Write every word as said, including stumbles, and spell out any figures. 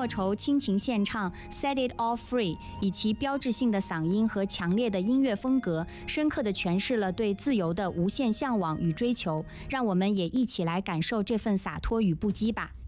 莫愁倾情献唱 Set It All Free， 以其标志性的嗓音和强烈的音乐风格，深刻地诠释了对自由的无限向往与追求。让我们也一起来感受这份洒脱与不羁吧。